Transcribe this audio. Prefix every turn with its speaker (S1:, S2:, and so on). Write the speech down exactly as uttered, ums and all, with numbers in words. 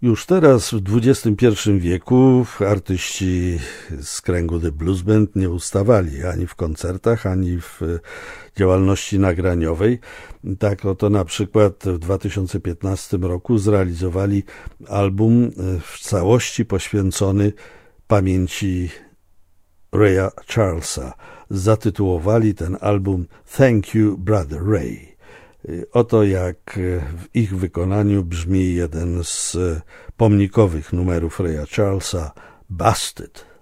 S1: Już teraz, w dwudziestym pierwszym wieku, artyści z kręgu The Blues Band nie ustawali ani w koncertach, ani w działalności nagraniowej. Tak oto na przykład w dwa tysiące piętnastym roku zrealizowali album w całości poświęcony pamięci Raya Charlesa. Zatytułowali ten album Thank You Brother Ray. Oto jak w ich wykonaniu brzmi jeden z pomnikowych numerów Raya Charlesa, Busted.